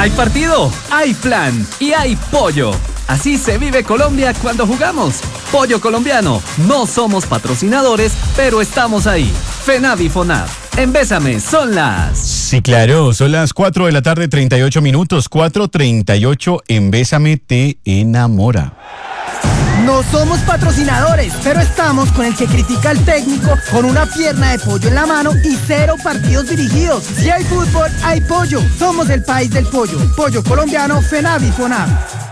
Hay partido, hay plan y hay pollo. Así se vive Colombia cuando jugamos. Pollo colombiano. No somos patrocinadores, pero estamos ahí. FENAV y FONAV. En Bésame son las... Sí, claro, son las 4 de la tarde, 38 minutos. 4:38 en Bésame te enamora. No somos patrocinadores, pero estamos con el que critica al técnico con una pierna de pollo en la mano y 0 partidos dirigidos. Si hay fútbol, hay pollo. Somos el país del pollo. Pollo colombiano, FENAV y FONAV.